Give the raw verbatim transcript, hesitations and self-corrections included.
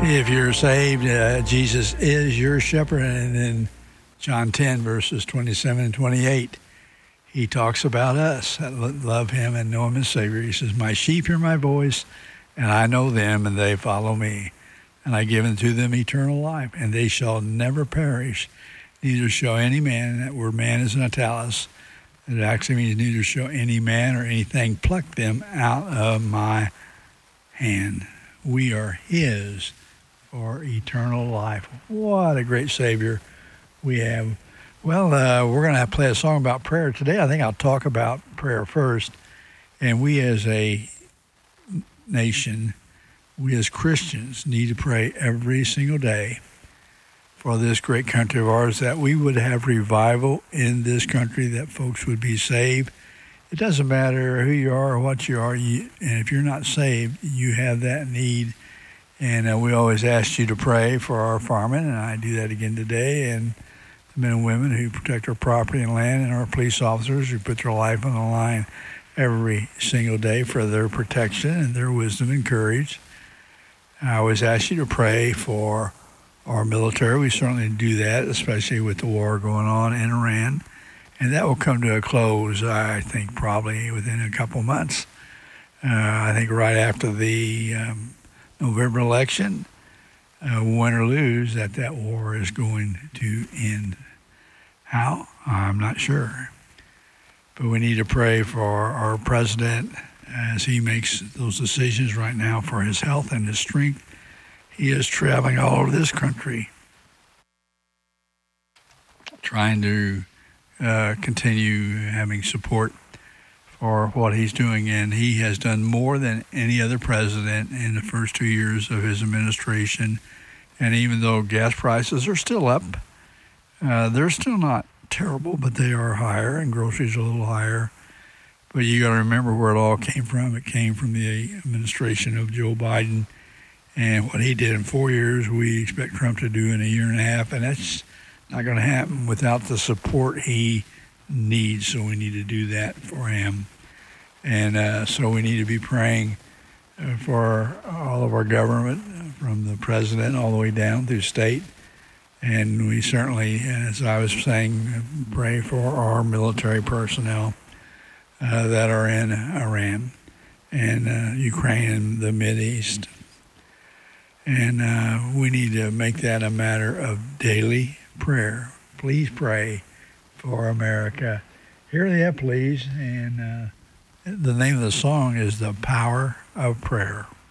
If you're saved, uh, Jesus is your shepherd. And in John ten, verses twenty-seven and twenty-eight, he talks about us that love him and know him as Savior. He says, my sheep hear my voice, and I know them, and they follow me. And I give unto them eternal life, and they shall never perish, neither shall any man, that word man is in italics. It actually means neither shall any man or anything pluck them out of my hand. We are his for eternal life. What a great Savior we have. Well, uh, we're going to play a song about prayer today. I think I'll talk about prayer first. And we as a nation, we as Christians need to pray every single day for this great country of ours, that we would have revival in this country, that folks would be saved. It doesn't matter who you are or what you are, you, and if you're not saved, you have that need. And uh, we always ask you to pray for our firemen, and I do that again today, and the men and women who protect our property and land, and our police officers who put their life on the line every single day for their protection and their wisdom and courage. I always ask you to pray for our military. We certainly do that, especially with the war going on in Iran. And that will come to a close, I think, probably within a couple months. Uh, I think right after the um, November election, uh, win or lose, that that war is going to end. How? I'm not sure. But we need to pray for our president as he makes those decisions right now for his health and his strength. He is traveling all over this country, trying to uh, continue having support for what he's doing. And he has done more than any other president in the first two years of his administration. And even though gas prices are still up, uh, they're still not terrible, but they are higher, and groceries are a little higher. But you got to remember where it all came from. It came from the administration of Joe Biden. And what he did in four years, we expect Trump to do in a year and a half. And that's not going to happen without the support he needs. So we need to do that for him. And uh, so we need to be praying uh, for all of our government, from the president all the way down through state. And we certainly, as I was saying, pray for our military personnel uh, that are in Iran and uh, Ukraine and the Mideast. And uh, we need to make that a matter of daily prayer. Please pray for America. Hear that, please. And uh, the name of the song is The Power of Prayer.